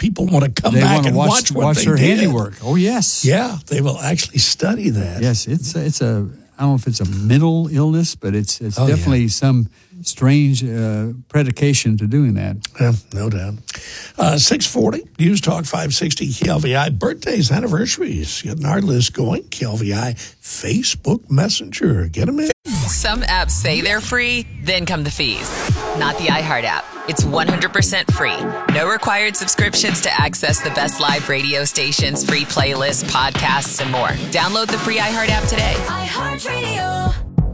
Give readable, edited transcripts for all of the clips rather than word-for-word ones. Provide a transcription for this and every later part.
people want to come back and watch what they their did. handiwork. Oh, yes. Yeah, they will actually study that. Yes, it's a I don't know if it's a mental illness, but it's definitely some strange predication to doing that. Yeah, no doubt. 640, News Talk 560 KLVI. Birthdays, anniversaries. Getting our list going. KLVI Facebook Messenger. Get them in. Some apps say they're free, then come the fees. Not the iHeart app. It's 100% free. No required subscriptions to access the best live radio stations, free playlists, podcasts, and more. Download the free iHeart app today. iHeartRadio.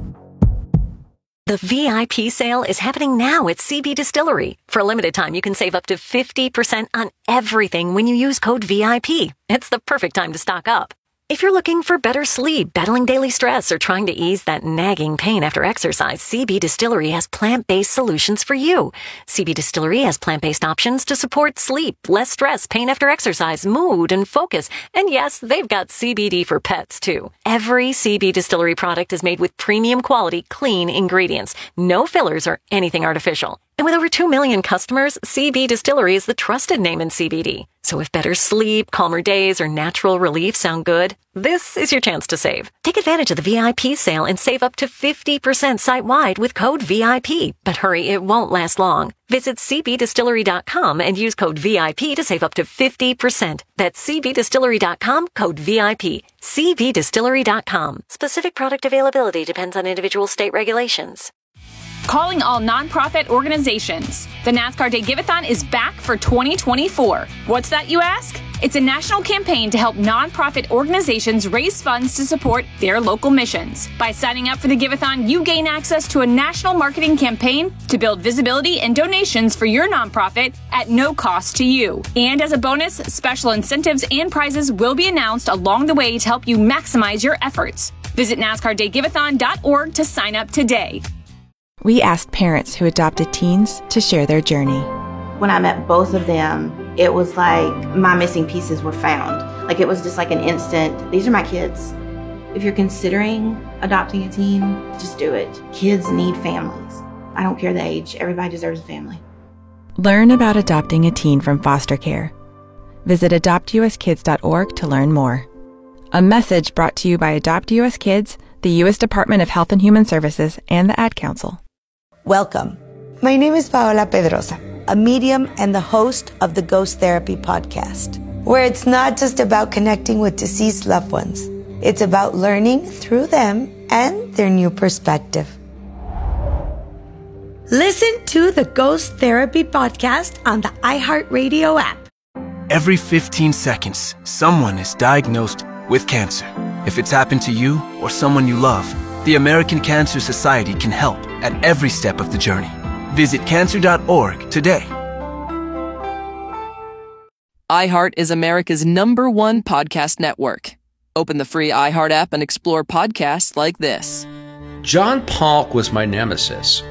The VIP sale is happening now at CB Distillery. For a limited time, you can save up to 50% on everything when you use code VIP. It's the perfect time to stock up. If you're looking for better sleep, battling daily stress, or trying to ease that nagging pain after exercise, CB Distillery has plant-based solutions for you. CB Distillery has plant-based options to support sleep, less stress, pain after exercise, mood, and focus. And yes, they've got CBD for pets, too. Every CB Distillery product is made with premium quality, clean ingredients. No fillers or anything artificial. And with over 2 million customers, CB Distillery is the trusted name in CBD. So if better sleep, calmer days, or natural relief sound good, this is your chance to save. Take advantage of the VIP sale and save up to 50% site-wide with code VIP. But hurry, it won't last long. Visit cbdistillery.com and use code VIP to save up to 50%. That's cbdistillery.com, code VIP. cbdistillery.com. Specific product availability depends on individual state regulations. Calling all nonprofit organizations. The NASCAR Day Give-A-thon is back for 2024. What's that, you ask? It's a national campaign to help nonprofit organizations raise funds to support their local missions. By signing up for the Give-A-thon, you gain access to a national marketing campaign to build visibility and donations for your nonprofit at no cost to you. And as a bonus, special incentives and prizes will be announced along the way to help you maximize your efforts. Visit NASCARDayGiveathon.org to sign up today. We asked parents who adopted teens to share their journey. When I met both of them, it was like my missing pieces were found. Like it was just like an instant, these are my kids. If you're considering adopting a teen, just do it. Kids need families. I don't care the age. Everybody deserves a family. Learn about adopting a teen from foster care. Visit adoptuskids.org to learn more. A message brought to you by Adopt US Kids, the U.S. Department of Health and Human Services, and the Ad Council. Welcome. My name is Paola Pedrosa, a medium and the host of the Ghost Therapy podcast, where it's not just about connecting with deceased loved ones. It's about learning through them and their new perspective. Listen to the Ghost Therapy podcast on the iHeartRadio app. Every 15 seconds, someone is diagnosed with cancer. If it's happened to you or someone you love, the American Cancer Society can help at every step of the journey. Visit cancer.org today. iHeart is America's #1 podcast network. Open the free iHeart app and explore podcasts like this. John Polk was my nemesis.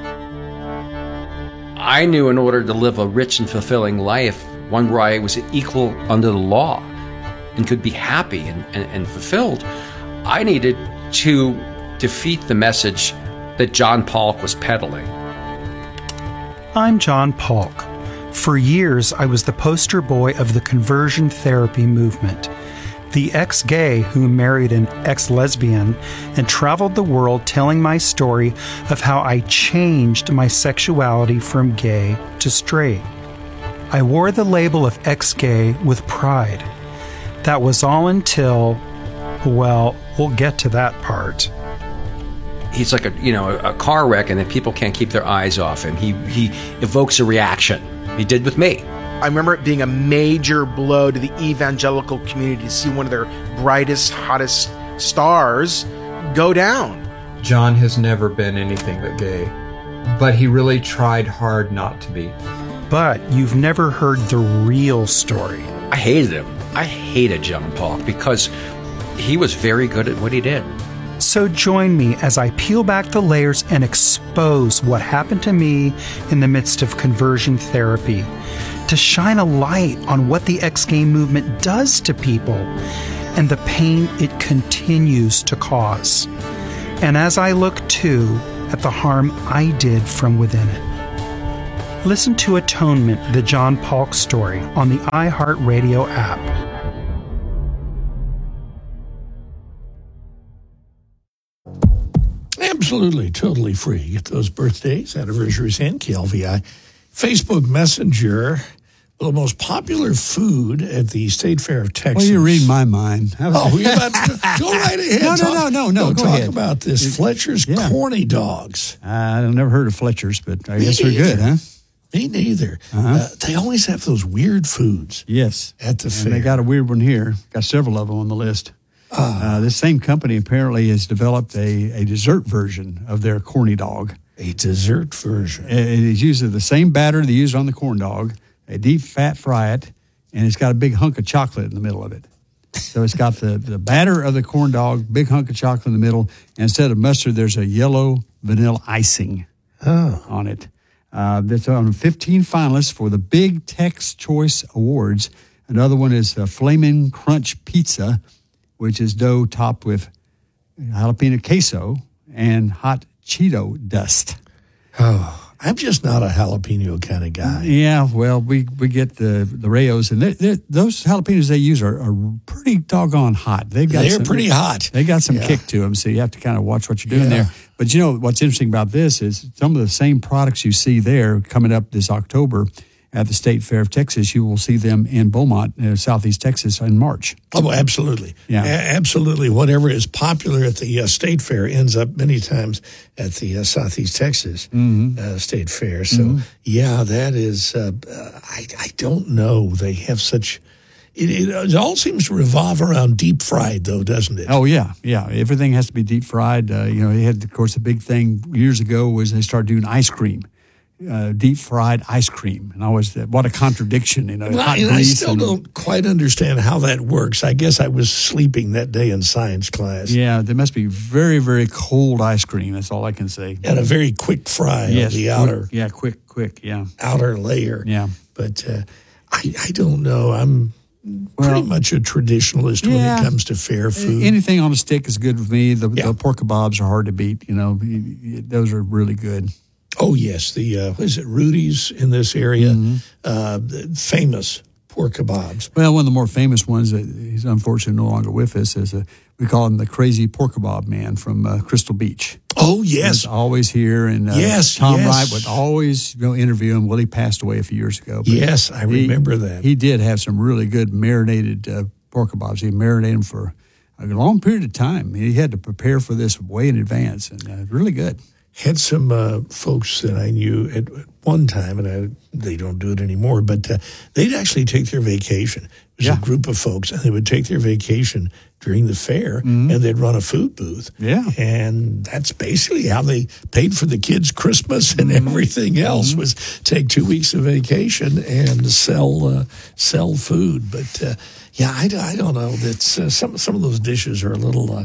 I knew in order to live a rich and fulfilling life, one where I was equal under the law and could be happy and fulfilled, I needed to defeat the message that John Polk was peddling. I'm John Polk. For years, I was the poster boy of the conversion therapy movement, the ex-gay who married an ex-lesbian and traveled the world telling my story of how I changed my sexuality from gay to straight. I wore the label of ex-gay with pride. That was all until, well, we'll get to that part. He's like a car wreck, and then people can't keep their eyes off him. He evokes a reaction. He did with me. I remember it being a major blow to the evangelical community to see one of their brightest, hottest stars go down. John has never been anything but gay, but he really tried hard not to be. But you've never heard the real story. I hated him. I hated John Polk because he was very good at what he did. So join me as I peel back the layers and expose what happened to me in the midst of conversion therapy, to shine a light on what the ex-gay movement does to people and the pain it continues to cause. And as I look too at the harm I did from within it. Listen to Atonement, the John Paulk story, on the iHeartRadio app. Absolutely, totally free. Get those birthdays, anniversaries, and KLVI. Facebook Messenger, the most popular food at the State Fair of Texas. Well, you read my mind. You're about to go right ahead. No. Go talk ahead. about this. Fletcher's Corny Dogs. I've never heard of Fletcher's, but I guess they're good, huh? Me neither. They always have those weird foods. Yes. At the fair. They got a weird one here. Got several of them on the list. This same company apparently has developed a dessert version of their corny dog. A dessert version. It uses the same batter they use on the corn dog. They deep fat fry it, and it's got a big hunk of chocolate in the middle of it. So it's got the batter of the corn dog, big hunk of chocolate in the middle, and instead of mustard, there's a yellow vanilla icing on it. That's on 15 finalists for the Big Tex Choice Awards. Another one is Flamin' Crunch Pizza, which is dough topped with jalapeno queso and hot Cheeto dust. Oh, I'm just not a jalapeno kind of guy. Yeah, well, we get the Rayos, and those jalapenos they use are pretty doggone hot. They're pretty hot. They got some kick to them, so you have to kind of watch what you're doing there. But you know what's interesting about this is some of the same products you see there coming up this October at the State Fair of Texas, you will see them in Beaumont, Southeast Texas, in March. Oh, absolutely. Yeah. Absolutely. Whatever is popular at the State Fair ends up many times at the Southeast Texas State Fair. So, that is, I don't know. They have such... It all seems to revolve around deep fried, though, doesn't it? Oh, yeah. Everything has to be deep fried. They had, of course, the big thing years ago was they started doing ice cream. Deep fried ice cream, and I was what a contradiction, I still don't quite understand how that works. I guess I was sleeping that day in science class. Yeah, there must be very, very cold ice cream. That's all I can say. And a very quick fry on the outer. Yeah, quick. Yeah, outer layer. Yeah, but I don't know. I'm pretty much a traditionalist when it comes to fair food. Anything on a stick is good with me. The pork kebabs are hard to beat. Those are really good. Oh, yes. The, what is it, Rudy's in this area? Famous pork kebabs. Well, one of the more famous ones that he's unfortunately no longer with us is we call him the Crazy Pork Kebab Man from Crystal Beach. Oh, yes. He's always here. And Tom Wright would always interview him. Well, he passed away a few years ago. Yes, I remember that. He did have some really good marinated pork kebabs. He marinated them for a long period of time. He had to prepare for this way in advance, and really good. Had some folks that I knew at one time, and they don't do it anymore, but they'd actually take their vacation. It was a group of folks, and they would take their vacation during the fair, and they'd run a food booth. Yeah. And that's basically how they paid for the kids' Christmas and everything else, was take 2 weeks of vacation and sell food. But, I don't know. That's some of those dishes are a little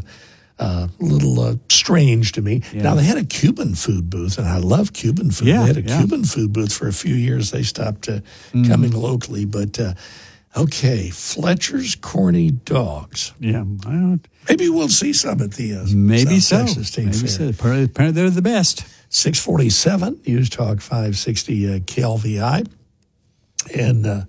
strange to me. Yeah. Now, they had a Cuban food booth, and I love Cuban food. Yeah, they had a Cuban food booth for a few years. They stopped coming locally. But, okay, Fletcher's Corny Dogs. Yeah. Maybe we'll see some at the South Texas State Fair. So. Apparently they're the best. 647, News Talk 560 KLVI. And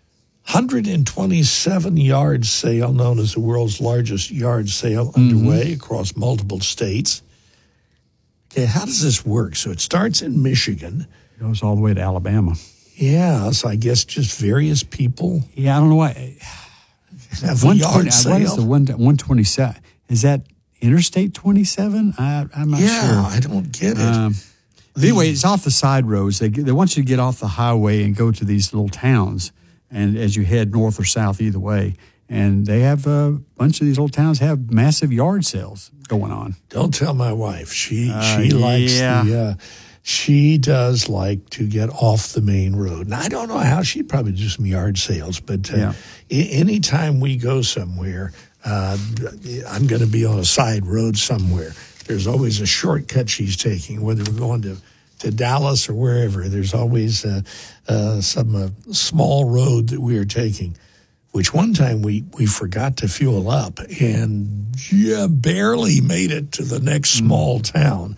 127 yard sale, known as the world's largest yard sale, underway across multiple states. Okay, how does this work? So it starts in Michigan. It goes all the way to Alabama. Yeah, so I guess just various people. Yeah, I don't know why. Have a yard sale. What is the 127? Is that Interstate 27? I'm not sure. Yeah, I don't get it. Anyway, it's off the side roads. They want you to get off the highway and go to these little towns, and as you head north or south, either way. And they have a bunch of these little towns have massive yard sales going on. Don't tell my wife. She likes she does like to get off the main road. Now, I don't know how. She'd probably do some yard sales, but anytime we go somewhere, I'm going to be on a side road somewhere. There's always a shortcut she's taking, whether we're going to Dallas or wherever. There's always some small road that we are taking, which one time we forgot to fuel up and barely made it to the next small town.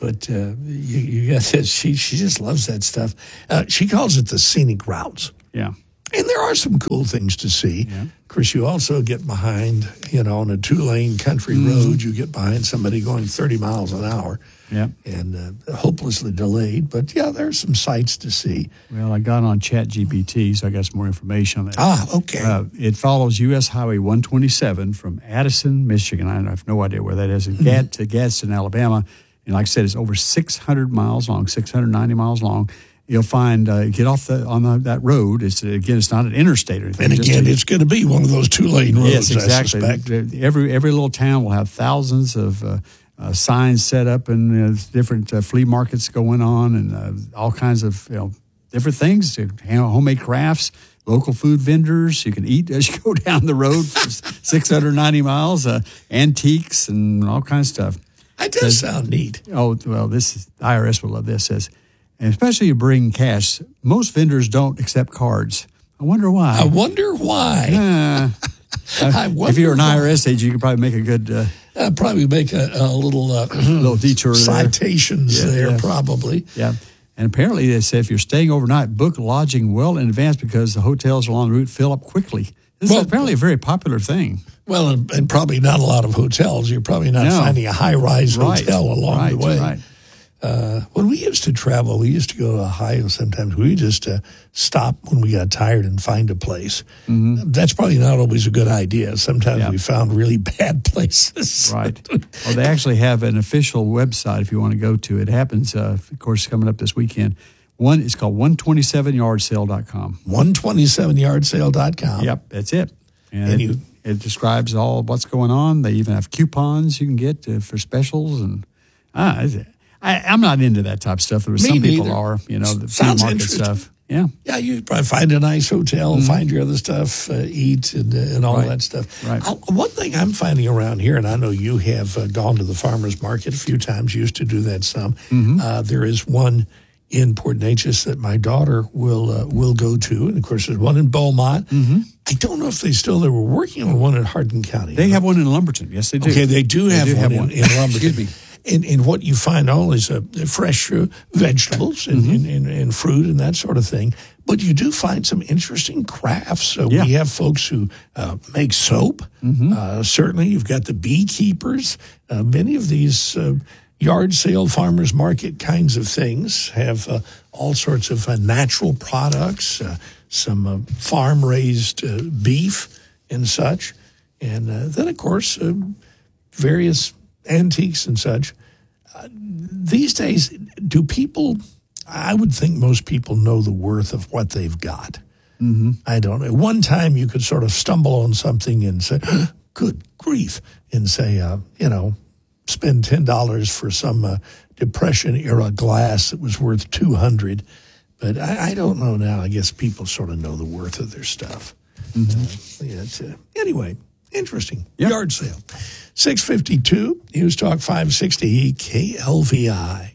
But you got this. She just loves that stuff. She calls it the scenic routes. Yeah. And there are some cool things to see. Yeah. Of course, you also get behind, on a 2-lane country road, you get behind somebody going 30 miles an hour. Yeah. And hopelessly delayed. But, yeah, there's some sights to see. Well, I got on ChatGPT, so I got some more information on that. Okay. It follows U.S. Highway 127 from Addison, Michigan. I have no idea where that is, to Gadsden, Alabama. And like I said, it's over 600 miles long, 690 miles long. You'll find, get off on that road. It's not an interstate or anything. And again, it's going to be one of those 2-lane roads, yes, exactly. I suspect. Every little town will have thousands of signs set up and different flea markets going on and all kinds of different things, homemade crafts, local food vendors. You can eat as you go down the road for 690 miles, antiques and all kinds of stuff. That does sound neat. Oh, well, IRS will love this. Says, and especially you bring cash. Most vendors don't accept cards. I wonder why. I wonder why. If you're an IRS agent, you could probably make a good... probably make a little little detour citations there, probably. Yeah. And apparently they say if you're staying overnight, book lodging well in advance because the hotels along the route fill up quickly. This is apparently a very popular thing. Well, and probably not a lot of hotels. You're probably not finding a high-rise hotel along the way. Right. When we used to travel, we used to go to Ohio sometimes. We just stop when we got tired and find a place. Mm-hmm. That's probably not always a good idea. Sometimes we found really bad places. Right. Well, they actually have an official website if you want to go to. It happens, of course, coming up this weekend. It's called 127yardsale.com. 127yardsale.com. Yep, that's it. And it describes all what's going on. They even have coupons you can get for specials. And I'm not into that type of stuff. Some people are, the flea market stuff. Yeah. Yeah, you probably find a nice hotel, find your other stuff, eat, and all that stuff. Right. One thing I'm finding around here, and I know you have gone to the farmer's market a few times, you used to do that some. Mm-hmm. There is one in Port Neches that my daughter will go to, and of course there's one in Beaumont. Mm-hmm. I don't know if they were working on one in Hardin County. They have one in Lumberton. Yes, they do. Okay, they do have one in Lumberton. Excuse me. And what you find always fresh vegetables and fruit and that sort of thing. But you do find some interesting crafts. So we have folks who make soap. Mm-hmm. Certainly you've got the beekeepers. Many of these yard sale, farmers market kinds of things have all sorts of natural products, some farm-raised beef and such. And then, of course, various antiques and such. These days, do people, I would think most people know the worth of what they've got. Mm-hmm. I don't know. One time you could sort of stumble on something and say, good grief, and say, spend $10 for some Depression-era glass that was worth $200. But I don't know now. I guess people sort of know the worth of their stuff. Mm-hmm. Anyway, interesting. Yard sale. 652, News Talk 560 KLVI.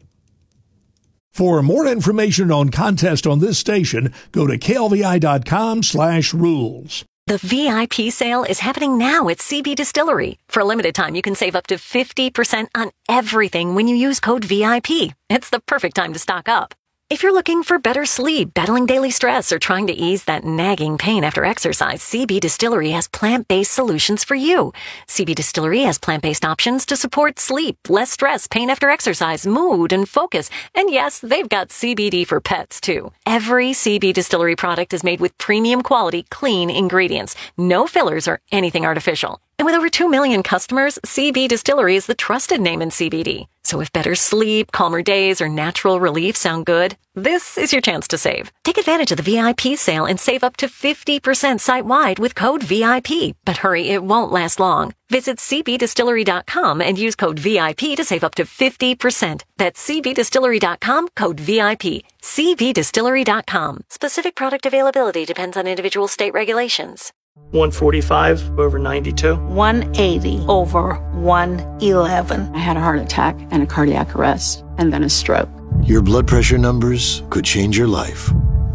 For more information on contest on this station, go to klvi.com/rules. The VIP sale is happening now at CB Distillery. For a limited time, you can save up to 50% on everything when you use code VIP. It's the perfect time to stock up. If you're looking for better sleep, battling daily stress, or trying to ease that nagging pain after exercise, CB Distillery has plant-based solutions for you. CB Distillery has plant-based options to support sleep, less stress, pain after exercise, mood, and focus. And yes, they've got CBD for pets, too. Every CB Distillery product is made with premium quality, clean ingredients. No fillers or anything artificial. And with over 2 million customers, CB Distillery is the trusted name in CBD. So if better sleep, calmer days, or natural relief sound good, this is your chance to save. Take advantage of the VIP sale and save up to 50% site-wide with code VIP. But hurry, it won't last long. Visit cbdistillery.com and use code VIP to save up to 50%. That's cbdistillery.com, code VIP. cbdistillery.com. Specific product availability depends on individual state regulations. 145 over 92. 180 over 111. I had a heart attack and a cardiac arrest, and then a stroke. Your blood pressure numbers could change your life.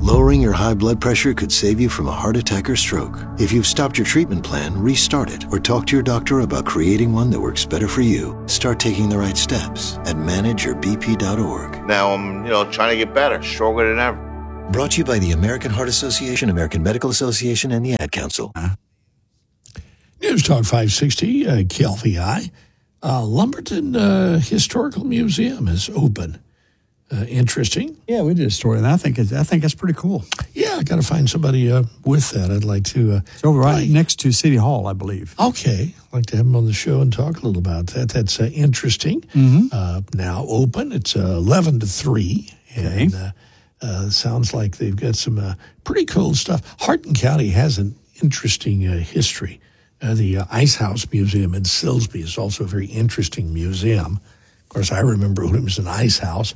Lowering your high blood pressure could save you from a heart attack or stroke. If you've stopped your treatment plan, restart it or talk to your doctor about creating one that works better for you. Start taking the right steps at manageyourbp.org. Now I'm, trying to get better, stronger than ever. Brought to you by the American Heart Association, American Medical Association, and the Ad Council. News Talk 560, KLVI. Lumberton Historical Museum is open. Interesting. Yeah, we did a story, and I think that's pretty cool. Yeah, I got to find somebody with that. I'd like to. It's over right next to City Hall, I believe. Okay, I'd like to have him on the show and talk a little about that. That's interesting. Mm-hmm. Now open. It's 11 to 3, and sounds like they've got some pretty cool stuff. Hardin County has an interesting history. The Ice House Museum in Silsbee is also a very interesting museum. Of course, I remember when it was an ice house.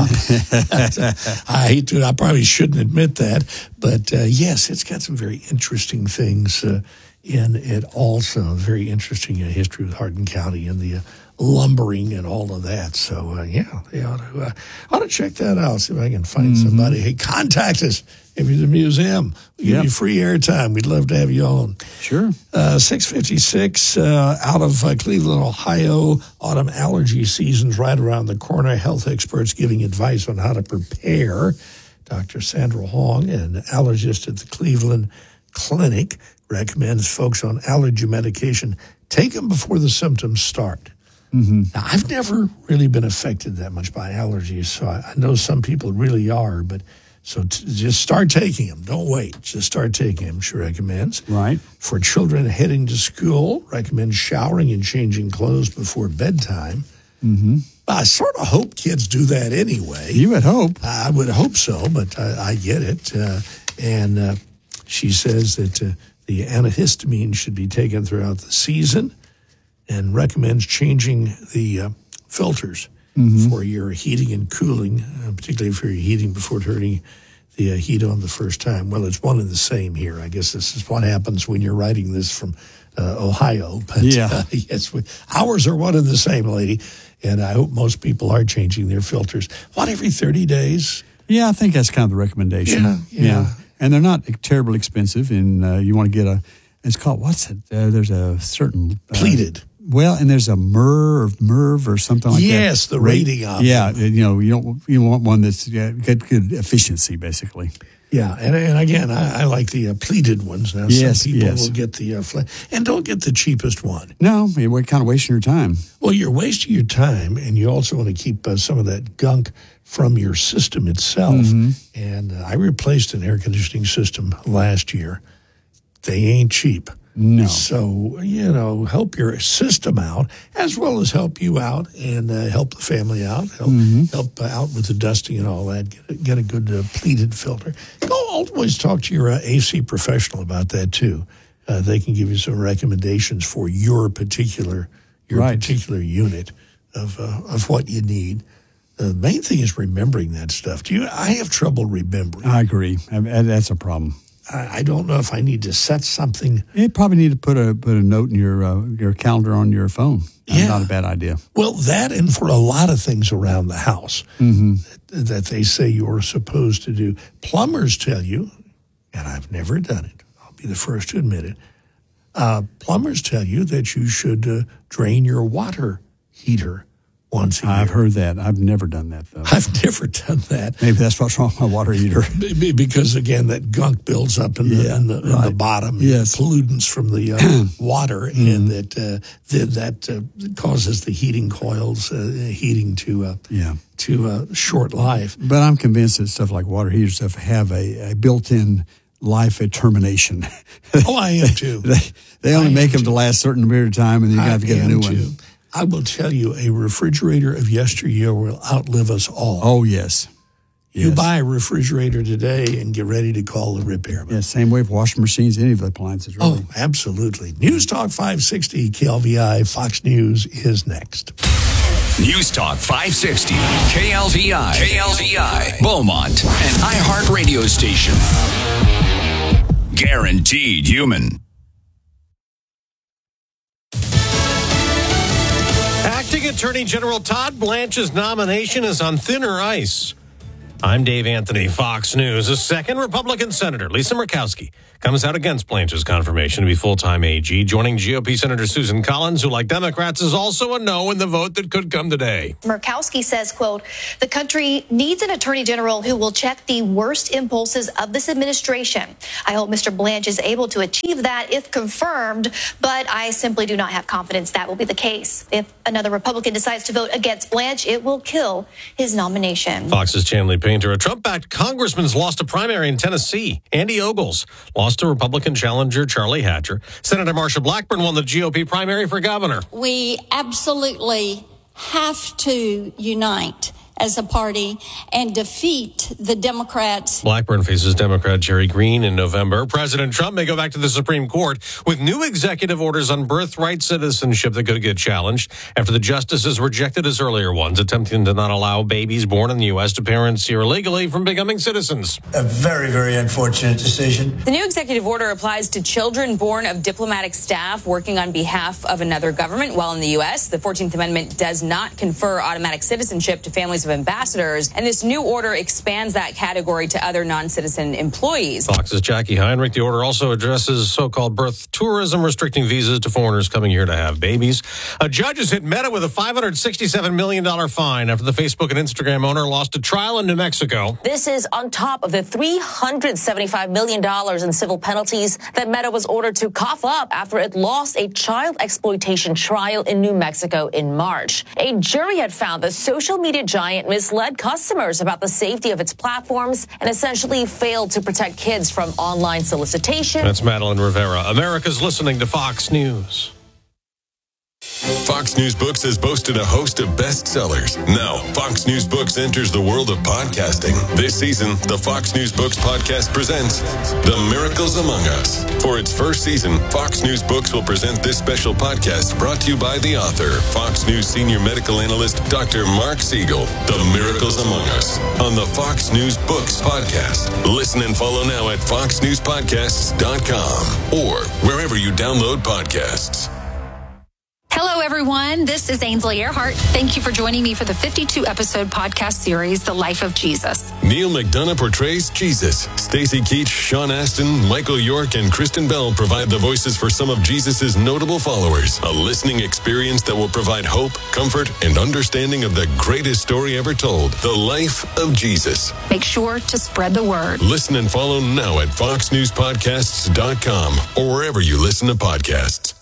I probably shouldn't admit that. But, yes, it's got some very interesting things in it also. Very interesting history with Hardin County and the lumbering and all of that. So, they ought to check that out, see if I can find somebody. Hey, contact us if you're at the museum. We'll give you free airtime. We'd love to have you on. Sure. 6:56 out of Cleveland, Ohio. Autumn allergy season's right around the corner. Health experts giving advice on how to prepare. Dr. Sandra Hong, an allergist at the Cleveland Clinic, recommends folks on allergy medication take them before the symptoms start. Mm-hmm. Now, I've never really been affected that much by allergies, so I know some people really are, but so just start taking them. Don't wait. Just start taking them, she recommends. Right. For children heading to school, recommends showering and changing clothes before bedtime. Mm-hmm. I sort of hope kids do that anyway. You would hope. I would hope so, but I get it. And she says that the antihistamine should be taken throughout the season and recommends changing the filters for your heating and cooling, particularly if you're heating before turning the heat on the first time. Well, it's one and the same here. I guess this is what happens when you're writing this from Ohio. But yes, ours are one and the same, lady. And I hope most people are changing their filters. What, every 30 days? Yeah, I think that's kind of the recommendation. Yeah. And they're not terribly expensive. And you want to get it's called, what's it? There's a certain... Pleated. Well, and there's a MERV or something like that. Yes, the rating of it. You want one that's got good efficiency, basically. Yeah, and again, I like the pleated ones. Now, some people will get the and don't get the cheapest one. No, you're kind of wasting your time. Well, you're wasting your time, and you also want to keep some of that gunk from your system itself. Mm-hmm. And I replaced an air conditioning system last year. They ain't cheap. No. So, help your system out as well as help you out and help the family out, help out with the dusting and all that. Get a good pleated filter. Always talk to your AC professional about that, too. They can give you some recommendations for your particular unit of what you need. The main thing is remembering that stuff. I have trouble remembering. I agree. That's a problem. I don't know if I need to set something. You probably need to put a note in your calendar on your phone. That's not a bad idea. Well, that and for a lot of things around the house that they say you're supposed to do. Plumbers tell you, and I've never done it, I'll be the first to admit it, plumbers tell you that you should drain your water heater once a year. I've heard that. I've never done that, though. I've never done that. Maybe that's what's wrong with my water heater. Because, again, that gunk builds up in the bottom. Yes. Pollutants from the water, and that causes the heating coils heating to short life. But I'm convinced that stuff like water heaters have a built-in life at termination. Oh, I am, too. they only make them to last a certain period of time, and then you have to get a new one. I will tell you, a refrigerator of yesteryear will outlive us all. Oh, yes. You buy a refrigerator today and get ready to call the repairman. Yeah, same way with washing machines, any of the appliances, really. Oh, absolutely. News Talk 560, KLVI, Fox News is next. News Talk 560, KLVI, Beaumont, an iHeart radio station. Guaranteed human. Acting Attorney General Todd Blanche's nomination is on thinner ice. I'm Dave Anthony, Fox News. A second Republican Senator, Lisa Murkowski, comes out against Blanche's confirmation to be full-time AG, joining GOP Senator Susan Collins, who, like Democrats, is also a no in the vote that could come today. Murkowski says, quote, the country needs an attorney general who will check the worst impulses of this administration. I hope Mr. Blanche is able to achieve that if confirmed, but I simply do not have confidence that will be the case. If another Republican decides to vote against Blanche, it will kill his nomination. Fox's Chanley Painter. A Trump-backed congressman's lost a primary in Tennessee. Andy Ogles lost to Republican challenger Charlie Hatcher. Senator Marsha Blackburn won the GOP primary for governor. We absolutely have to unite as a party and defeat the Democrats. Blackburn faces Democrat Jerry Green in November. President Trump may go back to the Supreme Court with new executive orders on birthright citizenship that could get challenged after the justices rejected his earlier ones, attempting to not allow babies born in the U.S. to parents here illegally from becoming citizens. A very, very unfortunate decision. The new executive order applies to children born of diplomatic staff working on behalf of another government while in the U.S. The 14th Amendment does not confer automatic citizenship to families of ambassadors, and this new order expands that category to other non-citizen employees. Fox's Jackie Heinrich. The order also addresses so-called birth tourism, restricting visas to foreigners coming here to have babies. A judge has hit Meta with a $567 million fine after the Facebook and Instagram owner lost a trial in New Mexico. This is on top of the $375 million in civil penalties that Meta was ordered to cough up after it lost a child exploitation trial in New Mexico in March. A jury had found the social media giant misled customers about the safety of its platforms and essentially failed to protect kids from online solicitation. That's Madeline Rivera. America's listening to Fox News. Fox News Books has boasted a host of bestsellers. Now, Fox News Books enters the world of podcasting. This season, the Fox News Books podcast presents The Miracles Among Us. For its first season, Fox News Books will present this special podcast brought to you by the author, Fox News senior medical analyst, Dr. Mark Siegel. The Miracles Among Us on the Fox News Books podcast. Listen and follow now at foxnewspodcasts.com or wherever you download podcasts. Hello, everyone. This is Ainsley Earhart. Thank you for joining me for the 52-episode podcast series, The Life of Jesus. Neil McDonough portrays Jesus. Stacey Keach, Sean Astin, Michael York, and Kristen Bell provide the voices for some of Jesus' notable followers. A listening experience that will provide hope, comfort, and understanding of the greatest story ever told, The Life of Jesus. Make sure to spread the word. Listen and follow now at foxnewspodcasts.com or wherever you listen to podcasts.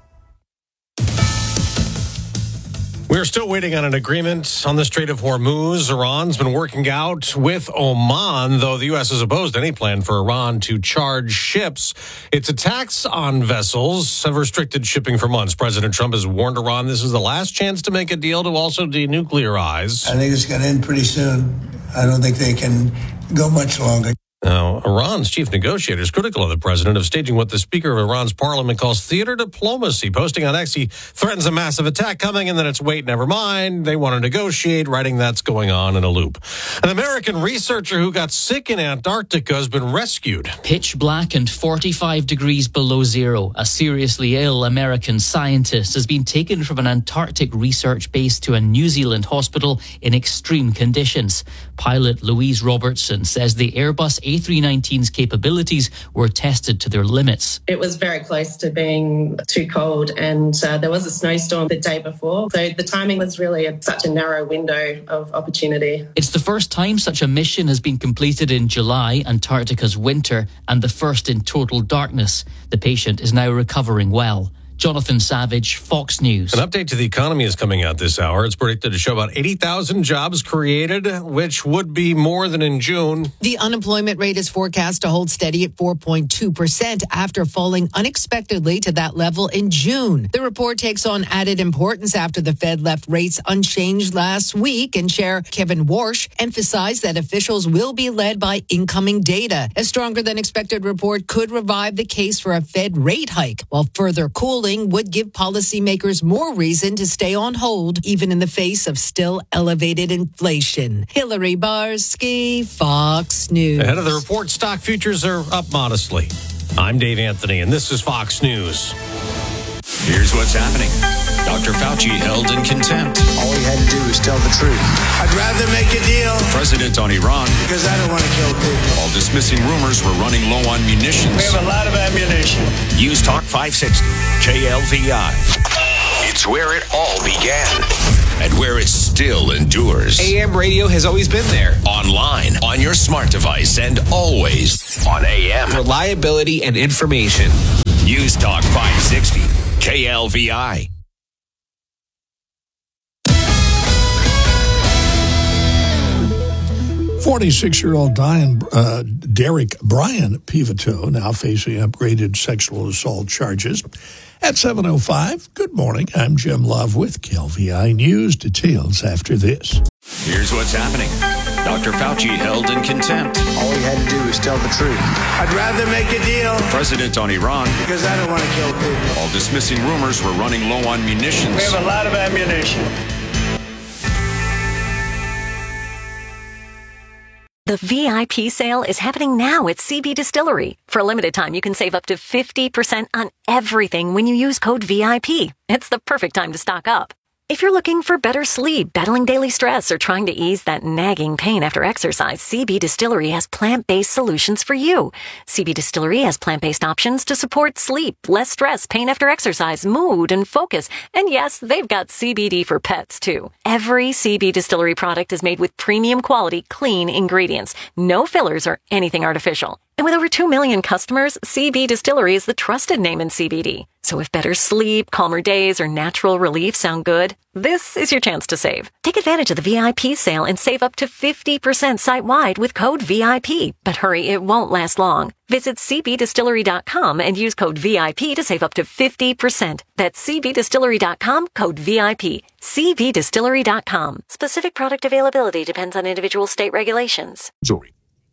We're still waiting on an agreement on the Strait of Hormuz. Iran's been working out with Oman, though the U.S. has opposed any plan for Iran to charge ships. Its attacks on vessels have restricted shipping for months. President Trump has warned Iran this is the last chance to make a deal to also denuclearize. I think it's going to end pretty soon. I don't think they can go much longer. Now, Iran's chief negotiator is critical of the president of staging what the Speaker of Iran's parliament calls theater diplomacy. Posting on X, he threatens a massive attack coming, and then it's wait, never mind. They want to negotiate, writing that's going on in a loop. An American researcher who got sick in Antarctica has been rescued. Pitch black and 45 degrees below zero. A seriously ill American scientist has been taken from an Antarctic research base to a New Zealand hospital in extreme conditions. Pilot Louise Robertson says the Airbus A319's capabilities were tested to their limits. It was very close to being too cold, and there was a snowstorm the day before. So the timing was really such a narrow window of opportunity. It's the first time such a mission has been completed in July, Antarctica's winter, and the first in total darkness. The patient is now recovering well. Jonathan Savage, Fox News. An update to the economy is coming out this hour. It's predicted to show about 80,000 jobs created, which would be more than in June. The unemployment rate is forecast to hold steady at 4.2% after falling unexpectedly to that level in June. The report takes on added importance after the Fed left rates unchanged last week, and Chair Kevin Warsh emphasized that officials will be led by incoming data. A stronger than expected report could revive the case for a Fed rate hike, while further cooling would give policymakers more reason to stay on hold, even in the face of still elevated inflation. Hillary Barsky, Fox News. Ahead of the report, stock futures are up modestly. I'm Dave Anthony, and this is Fox News. Here's what's happening. Dr. Fauci held in contempt. All he had to do was tell the truth. I'd rather make a deal. President on Iran. Because I don't want to kill people. While dismissing rumors we're running low on munitions. We have a lot of ammunition. News Talk 560, KLVI. It's where it all began and where it still endures. AM radio has always been there. Online, on your smart device, and always on AM. Reliability and information. News Talk 560, KLVI. "46-year-old Derek Brian Pivoteau now facing upgraded sexual assault charges. At 7:05, good morning. I'm Jim Love with KLVI News. Details after this. Here's what's happening. Dr. Fauci held in contempt. All he had to do was tell the truth. I'd rather make a deal. President on Iran. Because I don't want to kill people. While dismissing rumors we're running low on munitions. We have a lot of ammunition. The VIP sale is happening now at CB Distillery. For a limited time, you can save up to 50% on everything when you use code VIP. It's the perfect time to stock up. If you're looking for better sleep, battling daily stress, or trying to ease that nagging pain after exercise, CB Distillery has plant-based solutions for you. CB Distillery has plant-based options to support sleep, less stress, pain after exercise, mood, and focus. And yes, they've got CBD for pets, too. Every CB Distillery product is made with premium quality, clean ingredients. No fillers or anything artificial. And with over 2 million customers, CB Distillery is the trusted name in CBD. So if better sleep, calmer days, or natural relief sound good, this is your chance to save. Take advantage of the VIP sale and save up to 50% site-wide with code VIP. But hurry, it won't last long. Visit cbdistillery.com and use code VIP to save up to 50%. That's cbdistillery.com, code VIP. cbdistillery.com. Specific product availability depends on individual state regulations. Sorry.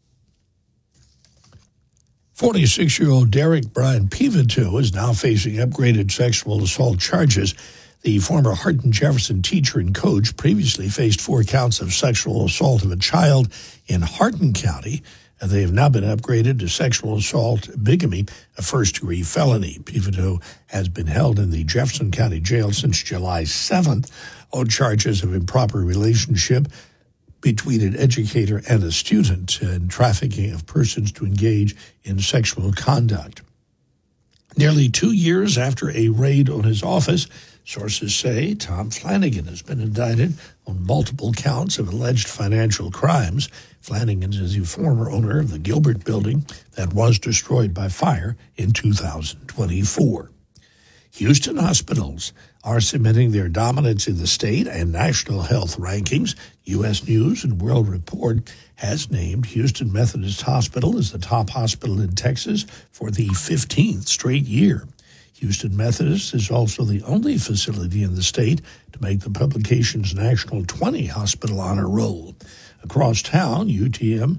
46-year-old Derek Brian Pivoteau is now facing upgraded sexual assault charges. The former Hardin-Jefferson teacher and coach previously faced 4 counts of sexual assault of a child in Hardin County. They have now been upgraded to sexual assault, bigamy, a first-degree felony. Pivoteau has been held in the Jefferson County Jail since July 7th on charges of improper relationship between an educator and a student and trafficking of persons to engage in sexual conduct. Nearly 2 years after a raid on his office, sources say Tom Flanagan has been indicted on multiple counts of alleged financial crimes. Flanagan is the former owner of the Gilbert building that was destroyed by fire in 2024. Houston hospitals are cementing their dominance in the state and national health rankings. U.S. News and World Report has named Houston Methodist Hospital as the top hospital in Texas for the 15th straight year. Houston Methodist is also the only facility in the state to make the publication's National 20 Hospital Honor Roll. Across town, MD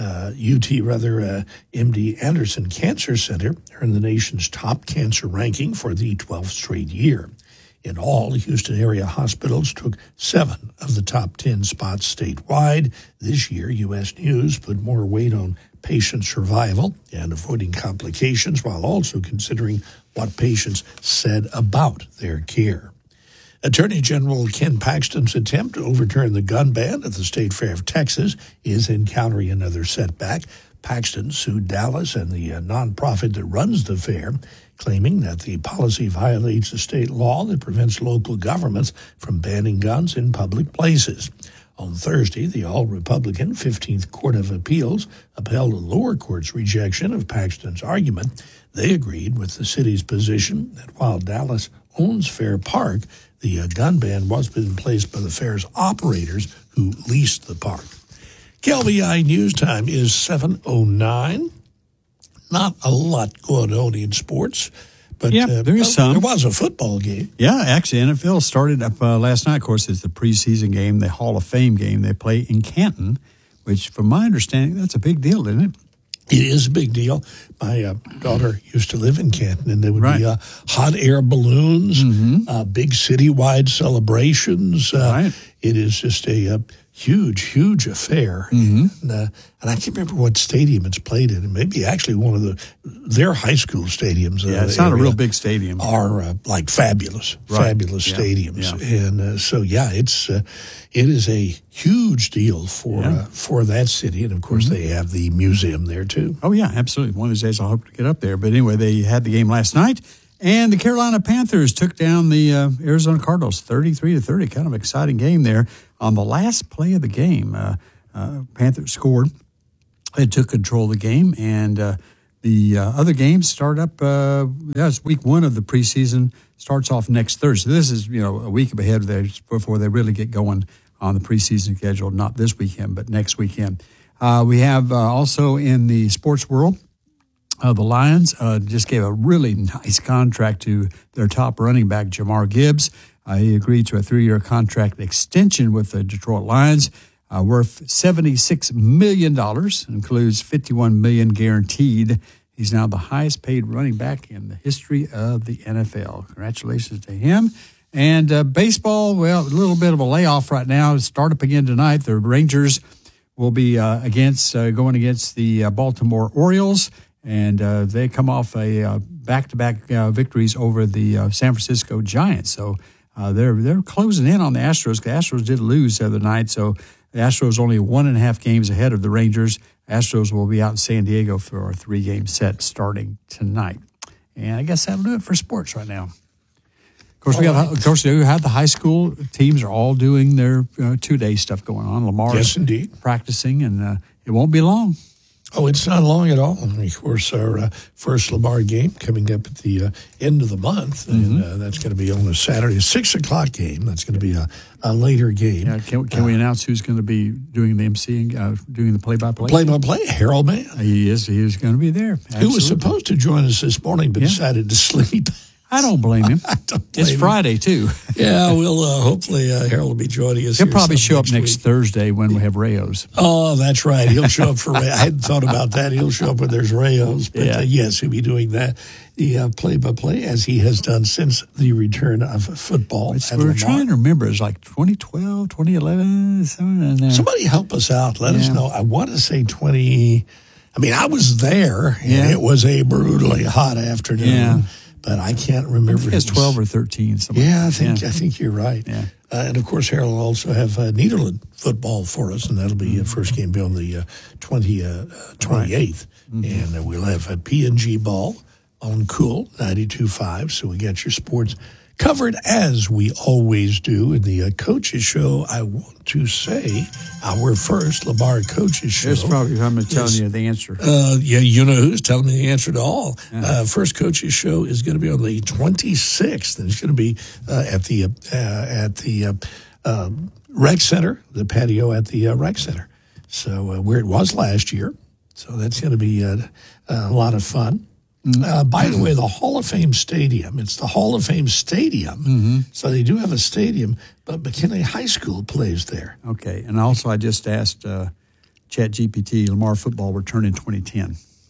Anderson Cancer Center earned the nation's top cancer ranking for the 12th straight year. In all, Houston area hospitals took 7 of the top 10 spots statewide. This year, U.S. News put more weight on patient survival and avoiding complications while also considering what patients said about their care. Attorney General Ken Paxton's attempt to overturn the gun ban at the State Fair of Texas is encountering another setback. Paxton sued Dallas and the nonprofit that runs the fair, claiming that the policy violates a state law that prevents local governments from banning guns in public places. On Thursday, the all-Republican 15th Court of Appeals upheld a lower court's rejection of Paxton's argument. They agreed with the city's position that while Dallas owns Fair Park, the gun ban was put in place by the fair's operators who leased the park. KLVI News Time is 7:09. Not a lot going on in sports, but there is some. There was a football game. Yeah, actually, NFL started up last night. Of course, it's the preseason game, the Hall of Fame game. They play in Canton, which, from my understanding, that's a big deal, isn't it? It is a big deal. My daughter used to live in Canton, and there would be hot air balloons, big citywide celebrations. It is just a huge affair. And I can't remember what stadium it's played in. It may be actually one of their high school stadiums. Yeah, it's not a real big stadium. Are like fabulous stadiums. Yeah. And so, it is a huge deal for that city. And, of course, they have the museum there, too. Oh, yeah, absolutely. One of these days I'll hope to get up there. But anyway, they had the game last night. And the Carolina Panthers took down the Arizona Cardinals 33-30. Kind of exciting game there. On the last play of the game, Panthers scored. They took control of the game, and the other games start up. It's week 1 of the preseason. Starts off next Thursday. This is a week ahead of there before they really get going on the preseason schedule. Not this weekend, but next weekend. We have also in the sports world. The Lions just gave a really nice contract to their top running back, Jahmyr Gibbs. He agreed to a 3-year contract extension with the Detroit Lions, worth $76 million, includes $51 million guaranteed. He's now the highest paid running back in the history of the NFL. Congratulations to him. And baseball, well, a little bit of a layoff right now. Start up again tonight. The Rangers will be going against the Baltimore Orioles. And they come off a back-to-back victories over the San Francisco Giants. So they're closing in on the Astros. The Astros did lose the other night, so the Astros only 1.5 games ahead of the Rangers. Astros will be out in San Diego for a 3-game set starting tonight. And I guess that'll do it for sports right now. Of course, we have the high school teams are all doing their 2-day stuff going on. Lamar is practicing, and it won't be long. Oh, it's not long at all. And of course, our first Lamar game coming up at the end of the month, and that's going to be on a Saturday, a 6:00 game. That's going to be a later game. Yeah, can we announce who's going to be doing the emceeing, doing the play-by-play? Play-by-play, Harold Mann. He is going to be there. Absolutely. Who was supposed to join us this morning, but decided to sleep. I don't blame him. It's Friday, too. Yeah, we'll hopefully Harold will be joining us. He'll probably show up next week. Thursday when we have Rayos. Oh, that's right. He'll show up for Rayos. I hadn't thought about that. He'll show up when there's Rayos. But yes, he'll be doing that, the play-by-play, as he has done since the return of football. We're trying to remember. It's like 2012, 2011, something in there. Somebody help us out. Let us know. I want to say 20. I mean, I was there, and it was a brutally hot afternoon. Yeah. But I can't remember. I think it's 12 or 13. I think you're right. Yeah. And, of course, Harold will also have Nederland football for us, and that'll be first game on the 28th. Right. And we'll have P&G ball on Cool 92.5, so we got your sports covered as we always do. In the Coaches Show, I want to say our first Lamar Coaches Show. That's probably I'm telling you the answer. You know who's telling me the answer to all. First Coaches Show is going to be on the 26th, and it's going to be at the Rec Center, the patio at the Rec Center. So where it was last year. So that's going to be a lot of fun. By the way, the Hall of Fame Stadium, it's the Hall of Fame Stadium. So they do have a stadium, but McKinley High School plays there. Okay. And also I just asked ChatGPT, Lamar football return in 2010.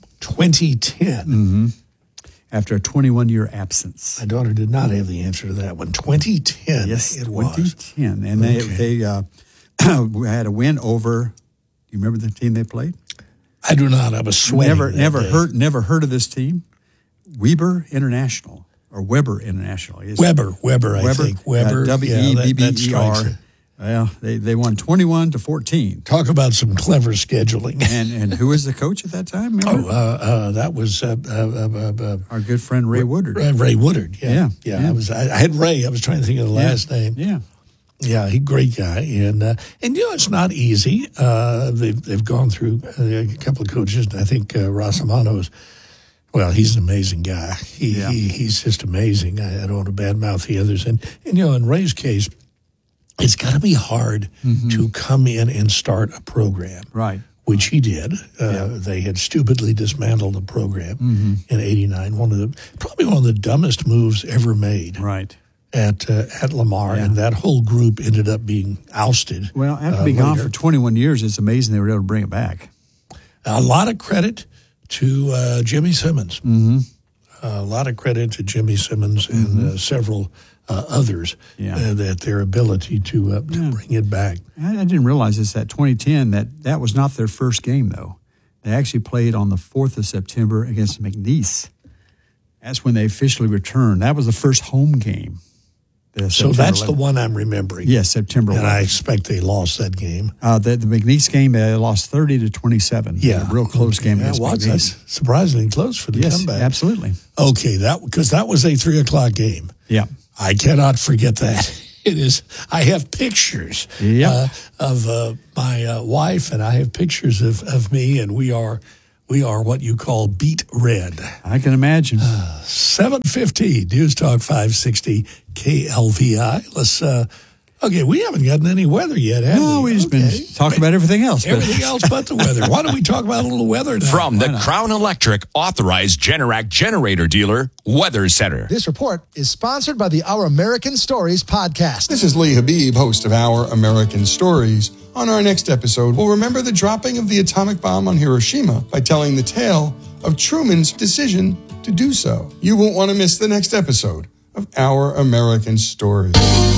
2010? After a 21-year absence. My daughter did not have the answer to that one. 2010. Yes, it 2010. Was. And they had a win over, do you remember the team they played? I do not. I was sweating. Never heard of this team. Weber International or Weber International. Weber, I think. Weber. WEBBER. Well, they won 21-14. Talk about some clever scheduling. And who was the coach at that time? That was our good friend Ray Woodard. Ray Woodard. Yeah. I had Ray. I was trying to think of the last name. Yeah. Yeah, he's a great guy, and it's not easy. They've gone through a couple of coaches. I think Rossamanos, he's an amazing guy. He's just amazing. I don't want to badmouth the others, and in Ray's case, it's got to be hard to come in and start a program, right? Which he did. They had stupidly dismantled the program in '89. Probably one of the dumbest moves ever made, right? At Lamar, and that whole group ended up being ousted. Well, after being gone for 21 years, it's amazing they were able to bring it back. A lot of credit to Jimmy Simmons. A lot of credit to Jimmy Simmons and several others that their ability to bring it back. I didn't realize this at 2010 that was not their first game though. They actually played on the 4th of September against McNeese. That's when they officially returned. That was the first home game. So that's the one I'm remembering. Yes, September 11th. And I expect they lost that game. The McNeese game, they lost 30-27. Yeah. A real close game against McNeese. That's surprisingly close for the comeback. Absolutely. Okay, because that was a 3:00 game. Yeah. I cannot forget that. It is. I have pictures of my wife, and I have pictures of me, and we are what you call beat red. I can imagine. 7:50 News Talk 560 KLVI. Let's. Okay, we haven't gotten any weather yet, have we? No, we've just been talking about everything else. Everything else but the weather. Why don't we talk about a little weather now? From the Crown Electric authorized Generac generator dealer, Weather Center. This report is sponsored by the Our American Stories podcast. This is Lee Habib, host of Our American Stories. On our next episode, we'll remember the dropping of the atomic bomb on Hiroshima by telling the tale of Truman's decision to do so. You won't want to miss the next episode of Our American Stories.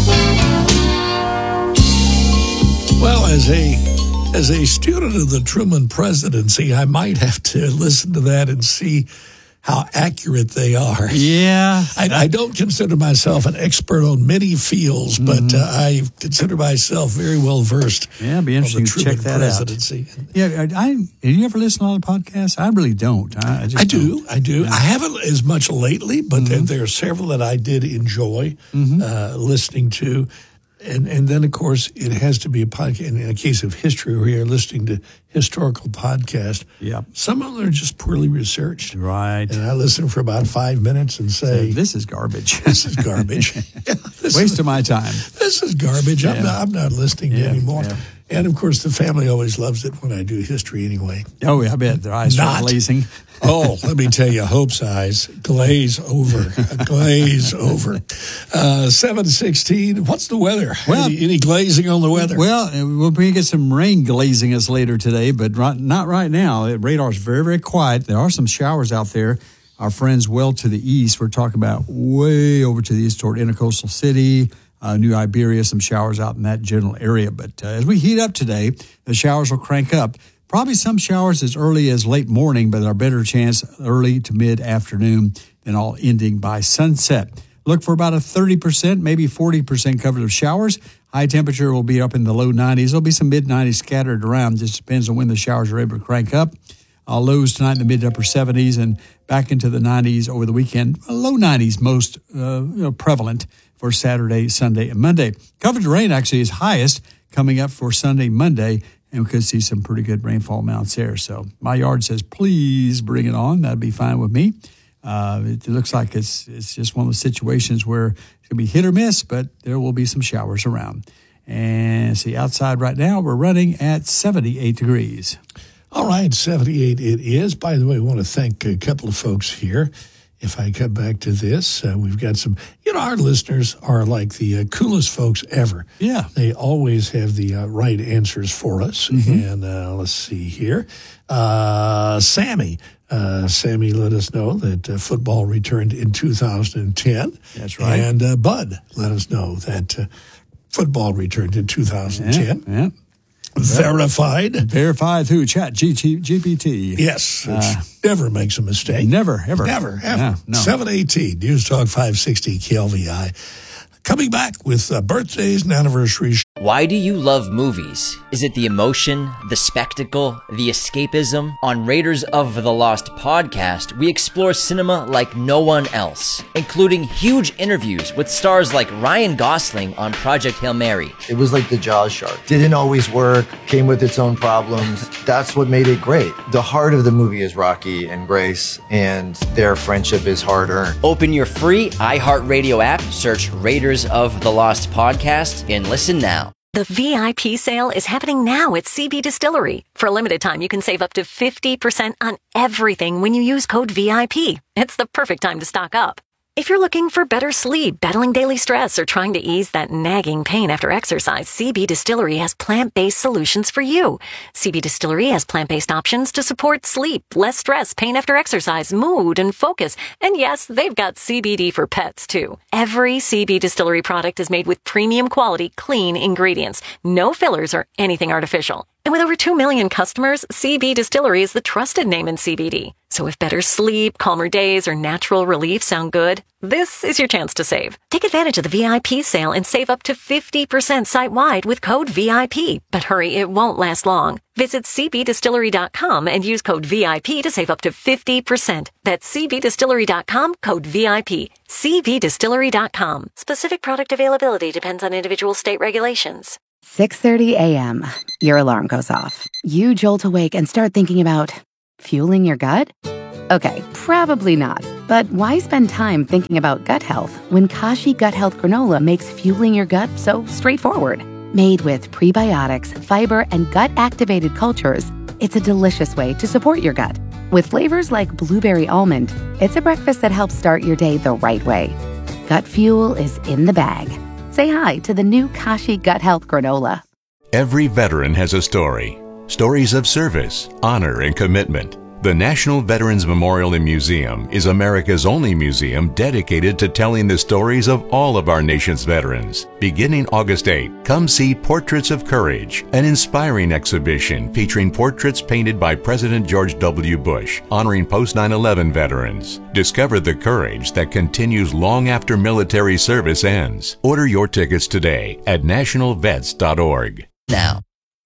Well, as a student of the Truman presidency, I might have to listen to that and see how accurate they are. Yeah. I don't consider myself an expert on many fields, but I consider myself very well versed. Yeah, it'd be interesting to check that presidency. out. Yeah, have you ever listened to all the podcasts? I really don't. I do. Yeah. I haven't as much lately, but there are several that I did enjoy listening to. And then, of course, it has to be a podcast. In a case of history, we are listening to historical podcasts. Yeah. Some of them are just poorly researched. Right. And I listen for about 5 minutes and say, this is garbage. This is garbage. Waste of my time. This is garbage. Yeah. I'm not listening to anymore. Yeah. And, of course, the family always loves it when I do history anyway. Oh, I bet. Their eyes are glazing. Oh, let me tell you, Hope's eyes glaze over. 7:16. What's the weather? Well, any glazing on the weather? Well, we'll get some rain glazing us later today, but not right now. The radar's very, very quiet. There are some showers out there. Our friends well to the east, we're talking about way over to the east toward Intercoastal City, New Iberia, some showers out in that general area. But as we heat up today, the showers will crank up. Probably some showers as early as late morning, but our better chance early to mid-afternoon, and all ending by sunset. Look for about a 30%, maybe 40% coverage of showers. High temperature will be up in the low 90s. There'll be some mid-90s scattered around. Just depends on when the showers are able to crank up. Lows tonight in the mid-upper 70s and back into the 90s over the weekend. Low 90s most prevalent for Saturday, Sunday, and Monday. Coverage of rain actually is highest coming up for Sunday, Monday, and we could see some pretty good rainfall amounts there. So my yard says, please bring it on. That'd be fine with me. It looks like it's just one of those situations where it's going to be hit or miss, but there will be some showers around. And see, outside right now, we're running at 78 degrees. All right, 78 it is. By the way, I want to thank a couple of folks here. If I come back to this, we've got some, our listeners are like the coolest folks ever. Yeah. They always have the right answers for us. And let's see here. Sammy let us know that football returned in 2010. That's right. And Bud let us know that football returned in 2010. Yeah. Verified through ChatGPT. Yes, never makes a mistake. Never, ever. Never, ever. Yeah, no. 7:18 News Talk 560 KLVI. Coming back with birthdays and anniversaries. Why do you love movies? Is it the emotion, the spectacle, the escapism? On Raiders of the Lost podcast, we explore cinema like no one else, including huge interviews with stars like Ryan Gosling on Project Hail Mary. It was like the Jaws shark. Didn't always work, came with its own problems. That's what made it great. The heart of the movie is Rocky and Grace, and their friendship is hard-earned. Open your free iHeartRadio app, search Raiders of the Lost podcast, and listen now. The VIP sale is happening now at CB Distillery. For a limited time, you can save up to 50% on everything when you use code VIP. It's the perfect time to stock up. If you're looking for better sleep, battling daily stress, or trying to ease that nagging pain after exercise, CB Distillery has plant-based solutions for you. CB Distillery has plant-based options to support sleep, less stress, pain after exercise, mood, and focus. And yes, they've got CBD for pets, too. Every CB Distillery product is made with premium quality, clean ingredients. No fillers or anything artificial. And with over 2 million customers, CB Distillery is the trusted name in CBD. So if better sleep, calmer days, or natural relief sound good, this is your chance to save. Take advantage of the VIP sale and save up to 50% site-wide with code VIP. But hurry, it won't last long. Visit cbdistillery.com and use code VIP to save up to 50%. That's cbdistillery.com, code VIP. cbdistillery.com. Specific product availability depends on individual state regulations. 6:30 a.m. Your alarm goes off. You jolt awake and start thinking about fueling your gut? Okay, probably not. But why spend time thinking about gut health when Kashi Gut Health Granola makes fueling your gut so straightforward? Made with prebiotics, fiber, and gut-activated cultures, it's a delicious way to support your gut. With flavors like blueberry almond, it's a breakfast that helps start your day the right way. Gut fuel is in the bag. Say hi to the new Kashi Gut Health Granola. Every veteran has a story. Stories of service, honor, and commitment. The National Veterans Memorial and Museum is America's only museum dedicated to telling the stories of all of our nation's veterans. Beginning August 8, come see Portraits of Courage, an inspiring exhibition featuring portraits painted by President George W. Bush, honoring post-9/11 veterans. Discover the courage that continues long after military service ends. Order your tickets today at nationalvets.org. Now.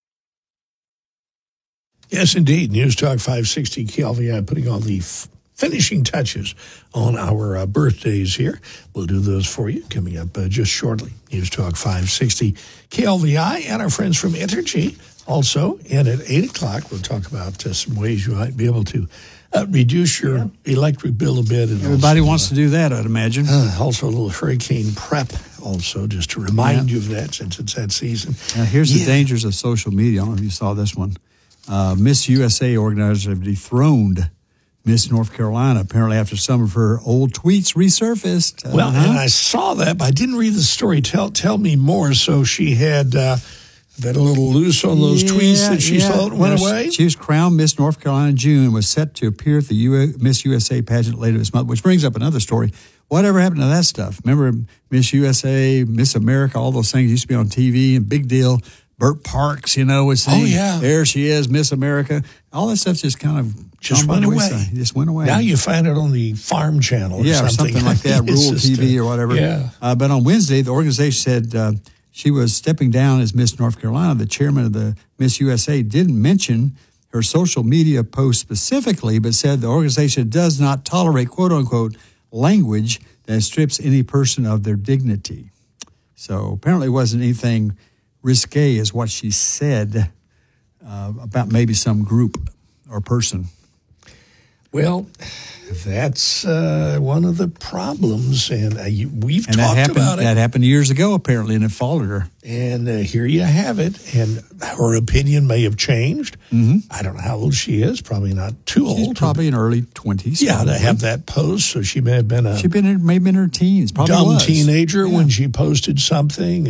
Yes, indeed. News Talk 560 KLVI putting all the finishing touches on our birthdays here. We'll do those for you coming up just shortly. News Talk 560 KLVI and our friends from Entergy also. And at 8 o'clock, we'll talk about some ways you might be able to reduce your electric bill a bit. And everybody wants to do that, I'd imagine. Also a little hurricane prep also, just to remind you of that since it's that season. Now, here's the dangers of social media. I don't know if you saw this one. Miss USA organizers have dethroned Miss North Carolina, apparently after some of her old tweets resurfaced. Well, and I saw that, but I didn't read the story. Tell me more. So she had been a little loose on those tweets that she thought went away? She was crowned Miss North Carolina in June and was set to appear at the Miss USA pageant later this month, which brings up another story. Whatever happened to that stuff? Remember Miss USA, Miss America, all those things used to be on TV and big deal. Burt Parks, was saying, there she is, Miss America. All that stuff just kind of just went away. Just went away. Now you find it on the Farm Channel or or something like that, rural TV or whatever. Yeah. But on Wednesday, the organization said she was stepping down as Miss North Carolina. The chairman of the Miss USA didn't mention her social media post specifically, but said the organization does not tolerate, quote unquote, language that strips any person of their dignity. So apparently it wasn't anything risque, is what she said about maybe some group or person. Well, that's one of the problems, and we've talked about it. That happened years ago, apparently, and it followed her. And here you have it, and her opinion may have changed. Mm-hmm. I don't know how old she is, probably not too old. She's probably in early 20s. Yeah, probably. To have that post, so she may have been maybe in her teens, probably dumb teenager when she posted something.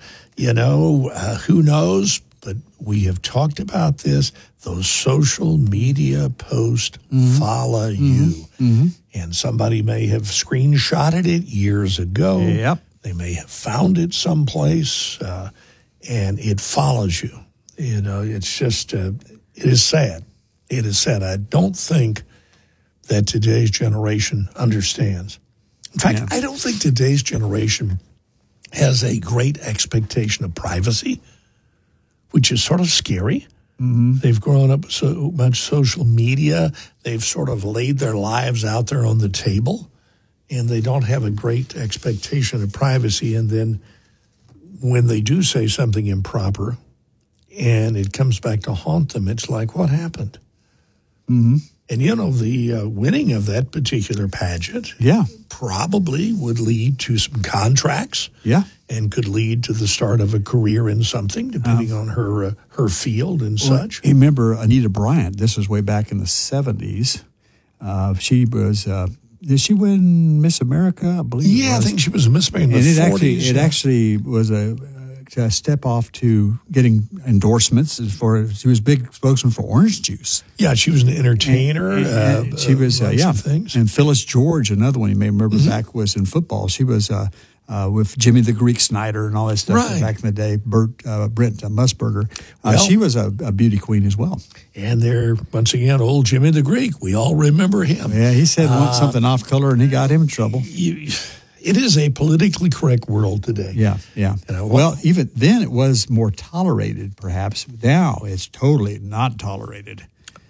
Who knows? But we have talked about this. Those social media posts follow you. Mm-hmm. And somebody may have screenshotted it years ago. Yep. They may have found it someplace, and it follows you. It's just, it is sad. It is sad. I don't think that today's generation understands. In fact, I don't think today's generation has a great expectation of privacy, which is sort of scary. Mm-hmm. They've grown up with so much social media. They've sort of laid their lives out there on the table, and they don't have a great expectation of privacy. And then when they do say something improper and it comes back to haunt them, it's like, what happened? Mm-hmm. And, the winning of that particular pageant probably would lead to some contracts and could lead to the start of a career in something, depending on her field and such. Remember Anita Bryant, this was way back in the 70s. She was did she win Miss America? I believe. Yeah, I think she was a Miss America in the 40s. It actually was a step off to getting endorsements she was a big spokesman for orange juice. Yeah, she was an entertainer. And she was, things. And Phyllis George, another one you may remember back, was in football. She was with Jimmy the Greek Snyder and all that stuff back in the day. Brent Musburger. She was a beauty queen as well. And there, once again, old Jimmy the Greek. We all remember him. Yeah, he said something off color and he got him in trouble. It is a politically correct world today. Yeah. Well, even then it was more tolerated, perhaps. Now it's totally not tolerated.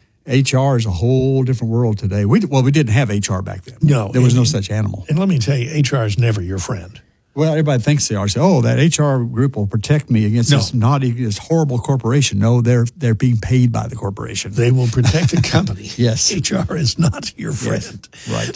HR is a whole different world today. We didn't have HR back then. No. There was no such animal. And let me tell you, HR is never your friend. Well, everybody thinks they are. Say, that HR group will protect me against this horrible corporation. No, they're being paid by the corporation. They will protect the company. Yes. HR is not your friend. Yes. Right.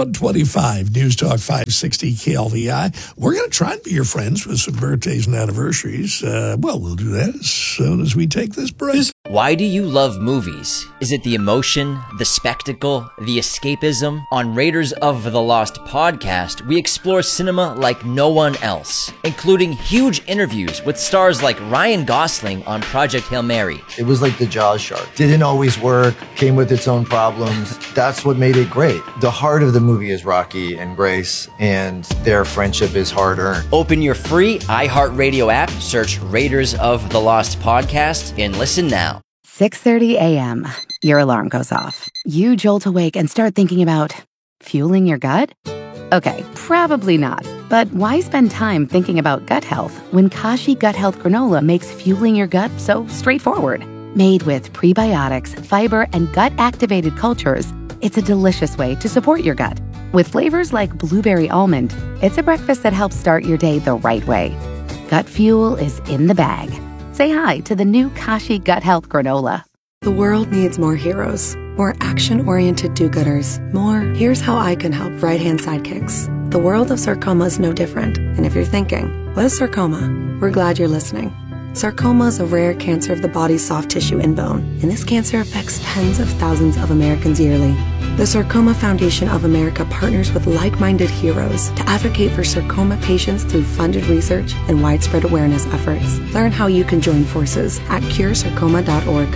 725 News Talk 560 KLVI. We're going to try and be your friends with some birthdays and anniversaries. We'll do that as soon as we take this break. Why do you love movies? Is it the emotion, the spectacle, the escapism? On Raiders of the Lost podcast, we explore cinema like no one else, including huge interviews with stars like Ryan Gosling on Project Hail Mary. It was like the Jaws shark. Didn't always work, came with its own problems. That's what made it great. The heart of the movie is Rocky and Grace, and their friendship is hard-earned. Open your free iHeartRadio app, search Raiders of the Lost podcast, and listen now. 6:30 a.m. Your alarm goes off. You jolt awake and start thinking about fueling your gut? Okay, probably not. But why spend time thinking about gut health when Kashi Gut Health Granola makes fueling your gut so straightforward? Made with prebiotics, fiber, and gut-activated cultures, it's a delicious way to support your gut. With flavors like blueberry almond, it's a breakfast that helps start your day the right way. Gut fuel is in the bag. Say hi to the new Kashi Gut Health Granola. The world needs more heroes, more action-oriented do-gooders, more here's how I can help right-hand sidekicks. The world of sarcoma is no different. And if you're thinking, what is sarcoma? We're glad you're listening. Sarcoma is a rare cancer of the body's soft tissue and bone, and this cancer affects tens of thousands of Americans yearly. The Sarcoma Foundation of America partners with like-minded heroes to advocate for sarcoma patients through funded research and widespread awareness efforts. Learn how you can join forces at curesarcoma.org.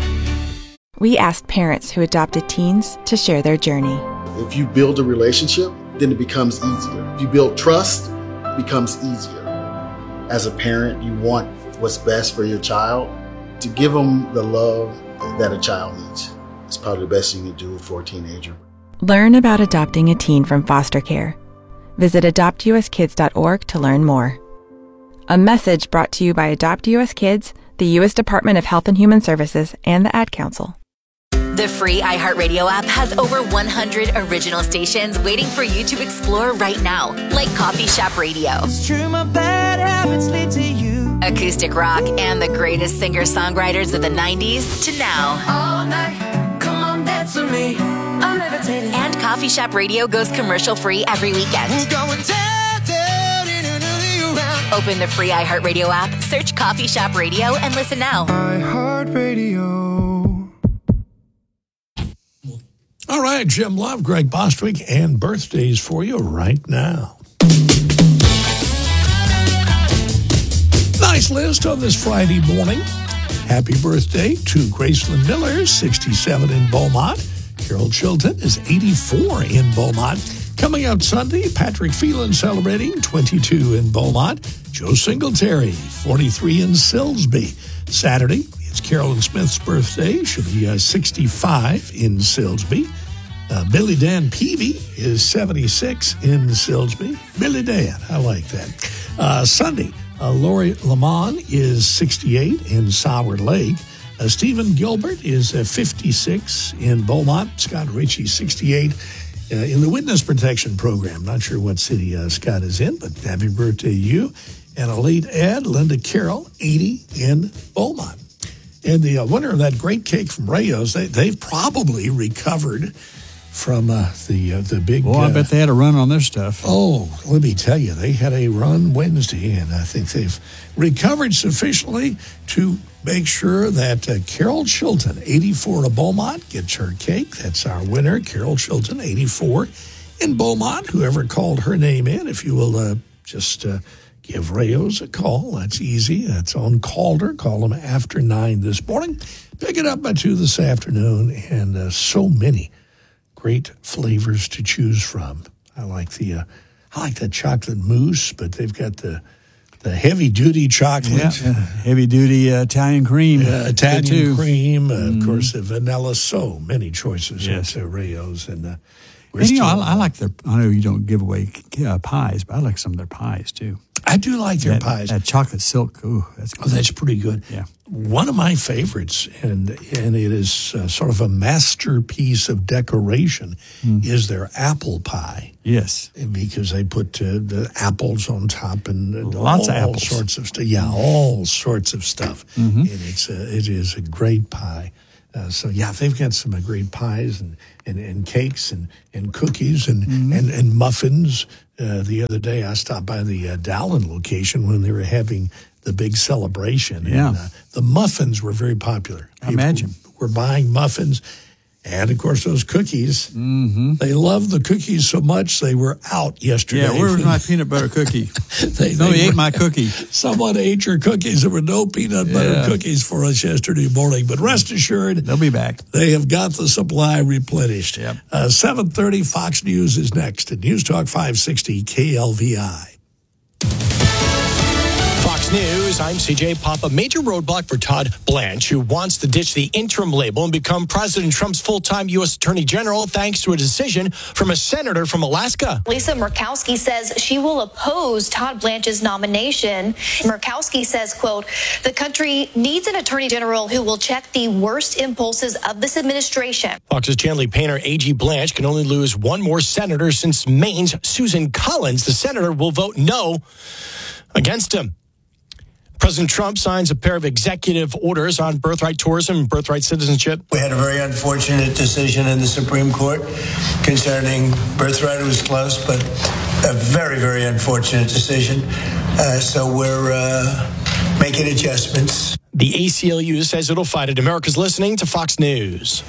We asked parents who adopted teens to share their journey. If you build a relationship, then it becomes easier. If you build trust, it becomes easier. As a parent, you want what's best for your child. To give them the love that a child needs is probably the best thing you can do for a teenager. Learn about adopting a teen from foster care. Visit adoptuskids.org to learn more. A message brought to you by Adopt US Kids, the U.S. Department of Health and Human Services, and the Ad Council. The free iHeartRadio app has over 100 original stations waiting for you to explore right now, like Coffee Shop Radio, It's true, my bad habits lead to you. acoustic rock, and the greatest singer-songwriters of the 90s to now. All night, come on, dance with me. I'm levitating. And Coffee Shop Radio goes commercial-free every weekend. We're going down, down, in and around. Open the free iHeartRadio app, search Coffee Shop Radio, and listen now. iHeartRadio. All right, Jim Love, Greg Bostwick, and birthdays for you right now. Nice list on this Friday morning. Happy birthday to Graceland Miller, 67 in Beaumont. Carol Chilton is 84 in Beaumont. Coming out Sunday, Patrick Phelan celebrating 22 in Beaumont. Joe Singletary, 43 in Silsbee. Saturday, it's Carolyn Smith's birthday. She'll be 65 in Silsbee. Billy Dan Peavy is 76 in Silsbee. Billy Dan, I like that. Sunday, Lori Lamont is 68 in Sour Lake. Stephen Gilbert is 56 in Beaumont. Scott Ritchie, 68 in the Witness Protection Program. Not sure what city Scott is in, but happy birthday to you. And a late ad, Linda Carroll, 80 in Beaumont. And the winner of that great cake from Rayo's, they've probably recovered from the big... Well, I bet they had a run on their stuff. Oh, let me tell you, they had a run Wednesday, and I think they've recovered sufficiently to make sure that Carol Chilton, 84 of Beaumont, gets her cake. That's our winner, Carol Chilton, 84 in Beaumont, whoever called her name in, if you will just give Rayos a call. That's easy. That's on Calder. Call them after 9 this morning. Pick it up by 2 this afternoon, and so many great flavors to choose from. I like the chocolate mousse, but they've got the heavy-duty chocolate. Yeah. Heavy-duty Italian cream. Italian cream, of course, the vanilla. So many choices at Rayos. And I like their, I know you don't give away pies, but I like some of their pies, too. I do like their pies. That chocolate silk, ooh, that's good. Oh, that's pretty good. Yeah. One of my favorites, and it is sort of a masterpiece of decoration, is their apple pie. Yes. Because they put the apples on top and lots of apples. All sorts of stuff. Yeah, all sorts of stuff. And it is a great pie. They've got some great pies and cakes and cookies and muffins. The other day, I stopped by the Dowling location when they were having the big celebration. Yeah. And the muffins were very popular. I imagine. We're buying muffins. And, of course, those cookies, they love the cookies so much they were out yesterday. Yeah, where was my peanut butter cookie? They ate my cookie. Someone ate your cookies. There were no peanut butter cookies for us yesterday morning. But rest assured, they'll be back. They have got the supply replenished. Yep. 7:30 Fox News is next at News Talk 560 KLVI. Fox News, I'm CJ Pop. A major roadblock for Todd Blanche, who wants to ditch the interim label and become President Trump's full-time U.S. Attorney General thanks to a decision from a senator from Alaska. Lisa Murkowski says she will oppose Todd Blanche's nomination. Murkowski says, quote, the country needs an attorney general who will check the worst impulses of this administration. Fox's Chanley Painter, A.G. Blanche, can only lose one more senator since Maine's Susan Collins. The senator will vote no against him. President Trump signs a pair of executive orders on birthright tourism and birthright citizenship. We had a very unfortunate decision in the Supreme Court concerning birthright. It was close, but a very, very unfortunate decision. So we're making adjustments. The ACLU says it'll fight it. America's listening to Fox News.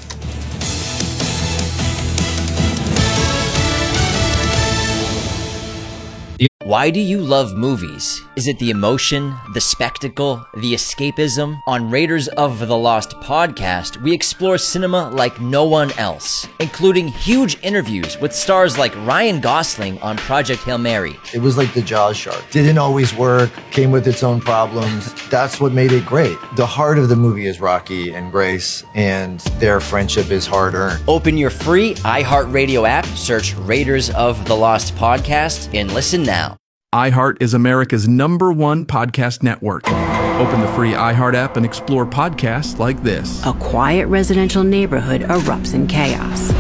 Why do you love movies? Is it the emotion, the spectacle, the escapism? On Raiders of the Lost podcast, we explore cinema like no one else, including huge interviews with stars like Ryan Gosling on Project Hail Mary. It was like the Jaws shark. Didn't always work, came with its own problems. That's what made it great. The heart of the movie is Rocky and Grace, and their friendship is hard-earned. Open your free iHeartRadio app, search Raiders of the Lost podcast, and listen now. iHeart is America's #1 podcast network. Open the free iHeart app and explore podcasts like this. A quiet residential neighborhood erupts in chaos.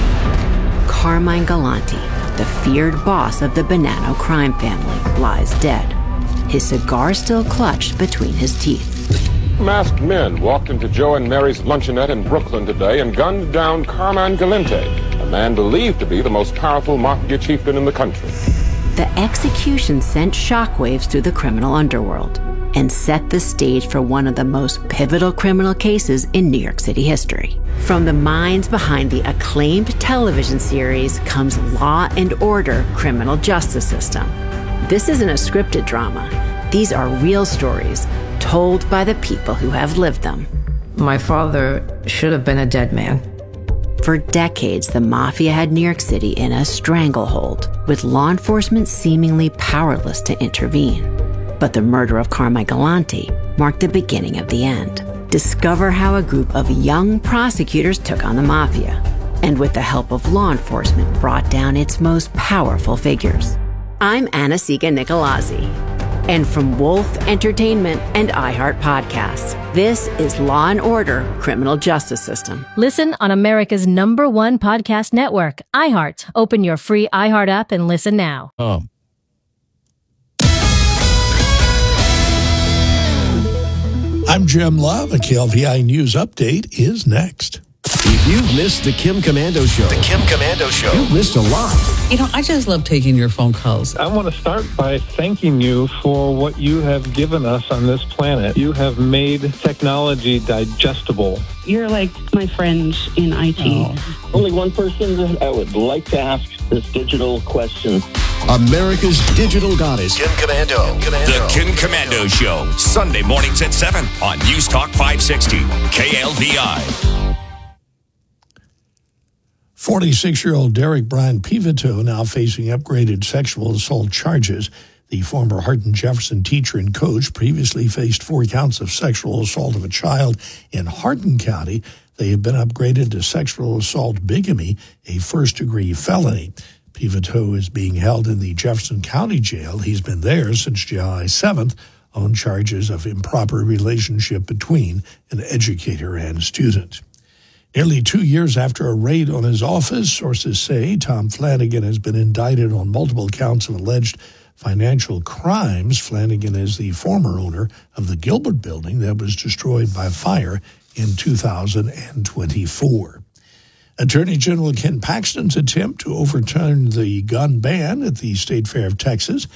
Carmine Galante, the feared boss of the Bonanno crime family, lies dead, his cigar still clutched between his teeth. Masked men walked into Joe and Mary's luncheonette in Brooklyn today and gunned down Carmine Galante, a man believed to be the most powerful mafia chieftain in the country. The execution sent shockwaves through the criminal underworld and set the stage for one of the most pivotal criminal cases in New York City history. From the minds behind the acclaimed television series comes Law and Order: Criminal Justice System. This isn't a scripted drama. These are real stories told by the people who have lived them. My father should have been a dead man. For decades, the mafia had New York City in a stranglehold, with law enforcement seemingly powerless to intervene. But the murder of Carmine Galante marked the beginning of the end. Discover how a group of young prosecutors took on the mafia, and with the help of law enforcement, brought down its most powerful figures. I'm Anna-Sigga Nicolazzi. And from Wolf Entertainment and iHeart Podcasts, this is Law and Order: Criminal Justice System. Listen on America's #1 podcast network, iHeart. Open your free iHeart app and listen now. I'm Jim Love. A KLVI News Update is next. If you've missed the Kim Komando Show, you've missed a lot. You know, I just love taking your phone calls. I want to start by thanking you for what you have given us on this planet. You have made technology digestible. You're like my friend in IT. Oh. Only one person that I would like to ask this digital question. America's digital goddess, Kim Komando. The Kim Komando Show, Sunday mornings at 7 on News Talk 560, KLVI. 46-year-old Derek Brian Pivito now facing upgraded sexual assault charges. The former Hardin Jefferson teacher and coach previously faced 4 counts of sexual assault of a child in Hardin County. They have been upgraded to sexual assault bigamy, a first-degree felony. Pivito is being held in the Jefferson County Jail. He's been there since July 7th on charges of improper relationship between an educator and student. Nearly 2 years after a raid on his office, sources say Tom Flanagan has been indicted on multiple counts of alleged financial crimes. Flanagan is the former owner of the Gilbert building that was destroyed by fire in 2024. Attorney General Ken Paxton's attempt to overturn the gun ban at the State Fair of Texas